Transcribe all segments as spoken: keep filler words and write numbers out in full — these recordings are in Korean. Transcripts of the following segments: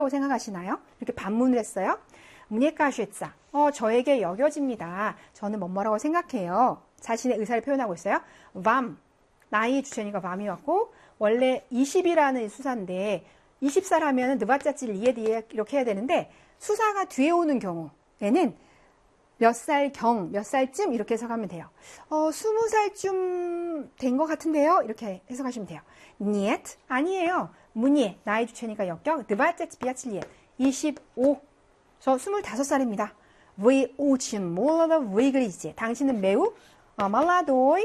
생각하시나요? 이렇게 반문을 했어요. Мне кажется, 어, 저에게 여겨집니다. 저는 뭐뭐라고 생각해요. 자신의 의사를 표현하고 있어요. Вам, 나이 주체니까 밤이 왔고, 원래 이십이라는 수사인데 이십 살 하면 느바짜찌 리에 뒤에 이렇게 해야 되는데 수사가 뒤에 오는 경우에는 몇 살 경, 몇 살쯤 이렇게 해석하면 돼요. 어, 스무 살쯤 된 것 같은데요? 이렇게 해석하시면 돼요. Нет, 아니에요. 문예, 나이 주체니까 역격. 느바짜찌 비아칠 리에, 이십오. 저 스물다섯 살입니다. Вы очень молодо выглядите. 당신은 매우 어, молодой,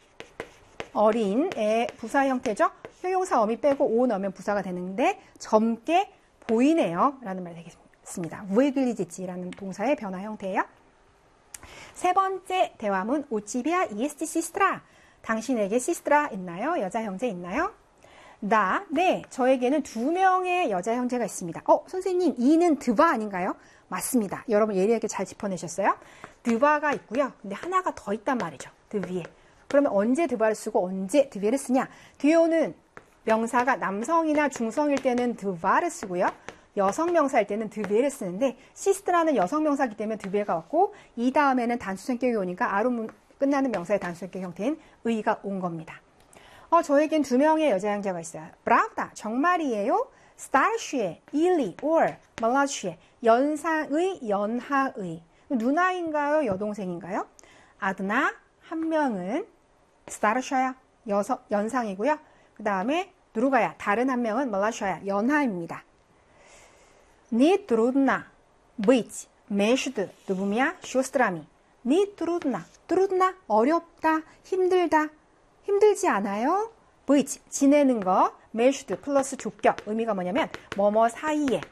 어린의 부사 형태죠. 형용사 어미 빼고 오 넣으면 부사가 되는데 젊게 보이네요. 라는 말이 되겠습니다. выглядите 라는 동사의 변화 형태예요. 세 번째 대화문 У тебя есть сестра? 당신에게 시스트라 있나요? 여자 형제 있나요? 나, 네, 저에게는 두 명의 여자 형제가 있습니다. 어, 선생님, 이는 드바 아닌가요? 맞습니다. 여러분 예리하게 잘 짚어내셨어요? 드바가 있고요. 근데 하나가 더 있단 말이죠. 드위에. 그러면 언제 드바를 쓰고 언제 드위를 쓰냐? 뒤에 오는 명사가 남성이나 중성일 때는 드바를 쓰고요. 여성 명사일 때는 드베를 쓰는데 시스트라는 여성 명사이기 때문에 드베가 왔고 이 다음에는 단수성격이 오니까 아로 끝나는 명사의 단수성격 형태인 의가 온 겁니다. 어, 저에겐 두 명의 여자 형제가 있어요. Правда, 정말이에요. Старшие или or младшие, 연상의, 연하의. 누나인가요? 여동생인가요? Одна, 한 명은 старшая, 여성, 연상이고요. 그 다음에 누르가야, 다른 한 명은 младшая, 연하입니다. Не трудно быть между двумя сестрами. Не трудно, трудно, 어렵다, 힘들다. 힘들지 않아요? быть, 지내는 거, между 플러스 족격, 의미가 뭐냐면 뭐뭐 사이에.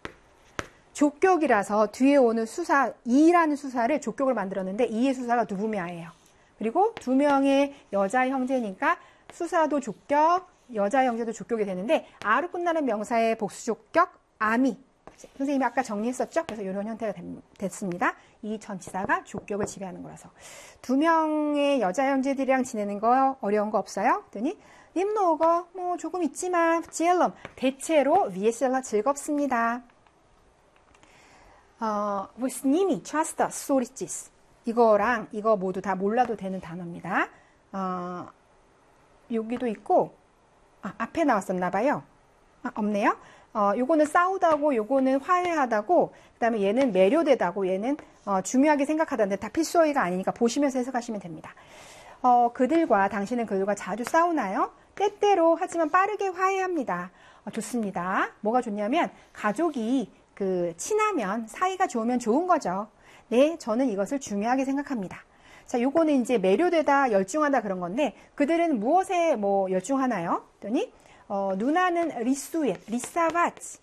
족격이라서 뒤에 오는 수사, 이라는 수사를 족격을 만들었는데 이의 수사가 누구냐예요. 그리고 두 명의 여자 형제니까 수사도 족격, 여자 형제도 족격이 되는데 아로 끝나는 명사의 복수 족격, 아미. 선생님이 아까 정리했었죠? 그래서 이런 형태가 됐습니다. 이 전치사가 족격을 지배하는 거라서. 두 명의 여자 형제들이랑 지내는 거 어려운 거 없어요? 그랬더니 님노거 뭐 조금 있지만 지엘럼 대체로 위에셀라 즐겁습니다. 어, вы с ними часто ссоритесь. 이거랑 이거 모두 다 몰라도 되는 단어입니다. 어, 여기도 있고 아, 앞에 나왔었나 봐요. 아, 없네요. 어, 요거는 싸우다고, 요거는 화해하다고, 그 다음에 얘는 매료되다고, 얘는 어, 중요하게 생각하다는데 다 필수어휘가 아니니까 보시면서 해석하시면 됩니다. 어, 그들과, 당신은 그들과 자주 싸우나요? 때때로, 하지만 빠르게 화해합니다. 어, 좋습니다. 뭐가 좋냐면, 가족이 그 친하면, 사이가 좋으면 좋은 거죠. 네, 저는 이것을 중요하게 생각합니다. 자, 요거는 이제 매료되다, 열중하다 그런 건데, 그들은 무엇에 뭐 열중하나요? 그랬더니, 어, 누나는 리수에, 리사바치,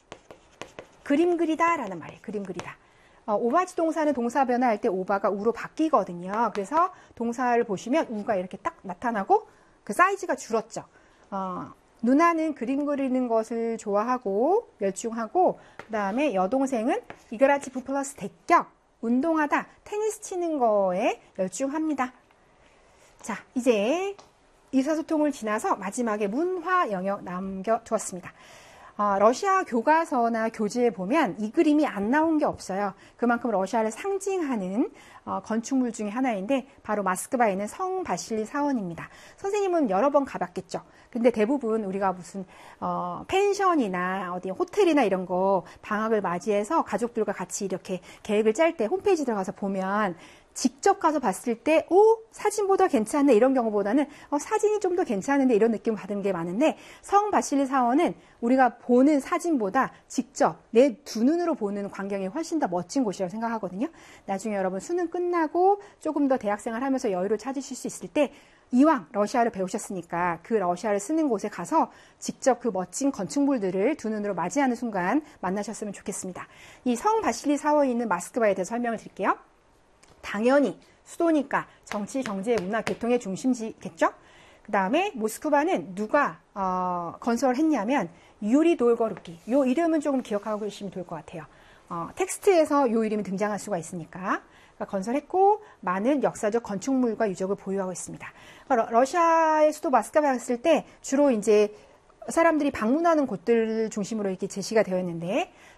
그림 그리다 라는 말이에요. 그림 그리다. 어, 오바지 동사는 동사 변화할 때 오바가 우로 바뀌거든요. 그래서 동사를 보시면 우가 이렇게 딱 나타나고 그 사이즈가 줄었죠. 어, 누나는 그림 그리는 것을 좋아하고 열중하고 그 다음에 여동생은 이그라치프 플러스 대격, 운동하다, 테니스 치는 거에 열중합니다. 자, 이제 의사소통을 지나서 마지막에 문화 영역 남겨두었습니다. 어, 러시아 교과서나 교재에 보면 이 그림이 안 나온 게 없어요. 그만큼 러시아를 상징하는 어, 건축물 중에 하나인데 바로 모스크바에 있는 성 바실리 사원입니다. 선생님은 여러 번 가봤겠죠. 근데 대부분 우리가 무슨 어, 펜션이나 어디 호텔이나 이런 거 방학을 맞이해서 가족들과 같이 이렇게 계획을 짤 때 홈페이지 들어가서 보면 직접 가서 봤을 때, 오, 사진보다 괜찮네, 이런 경우보다는, 어, 사진이 좀 더 괜찮은데, 이런 느낌을 받는 게 많은데, 성 바실리 사원은 우리가 보는 사진보다 직접 내 두 눈으로 보는 광경이 훨씬 더 멋진 곳이라고 생각하거든요. 나중에 여러분 수능 끝나고 조금 더 대학생활 하면서 여유를 찾으실 수 있을 때, 이왕 러시아를 배우셨으니까 그 러시아를 쓰는 곳에 가서 직접 그 멋진 건축물들을 두 눈으로 맞이하는 순간 만나셨으면 좋겠습니다. 이 성 바실리 사원이 있는 모스크바에 대해서 설명을 드릴게요. 당연히 수도니까 정치, 경제, 문화, 교통의 중심지겠죠? 그 다음에 모스크바는 누가 어, 건설했냐면 유리 돌거루키. 이 이름은 조금 기억하고 계시면 좋을 것 같아요. 어, 텍스트에서 이 이름이 등장할 수가 있으니까. 그러니까 건설했고 많은 역사적 건축물과 유적을 보유하고 있습니다. 그러니까 러시아의 수도 모스크바에 갔을 때 주로 이제 사람들이 방문하는 곳들 중심으로 이렇게 제시가 되어 있는데